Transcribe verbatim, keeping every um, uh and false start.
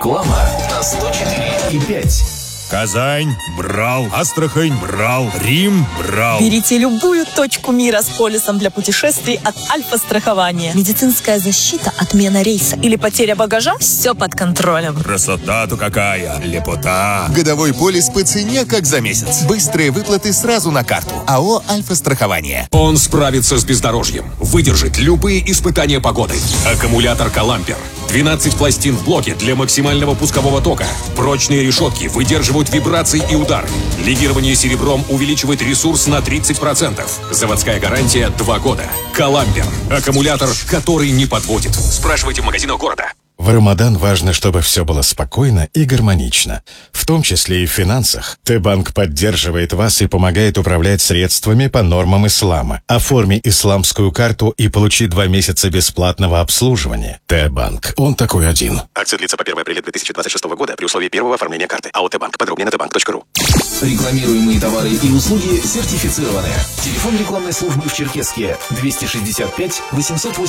Реклама на сто четыре и пять. Казань брал, Астрахань брал, Рим брал. Берите любую точку мира с полисом для путешествий от Альфа-страхования. Медицинская защита, отмена рейса или потеря багажа – все под контролем. Красота-то какая, лепота. Годовой полис по цене, как за месяц. Быстрые выплаты сразу на карту. АО «Альфа-страхование». Он справится с бездорожьем, выдержит любые испытания погоды. Аккумулятор «Калампер». двенадцать пластин в блоке для максимального пускового тока. Прочные решетки выдерживают вибрации и удары. Легирование серебром увеличивает ресурс на тридцать процентов. Заводская гарантия два года. «Калампер». Аккумулятор, который не подводит. Спрашивайте в магазинах города. В Рамадан важно, чтобы все было спокойно и гармонично, в том числе и в финансах. Т-банк поддерживает вас и помогает управлять средствами по нормам ислама. Оформи исламскую карту и получи два месяца бесплатного обслуживания. Т-банк. Он такой один. Акция длится по первое апреля две тысячи двадцать шестого года при условии первого оформления карты. АО Т-банк. Подробнее на тбанк точка ру. Рекламируемые товары и услуги сертифицированы. Телефон рекламной службы в Черкесске двести шестьдесят пять восемьсот восемьдесят.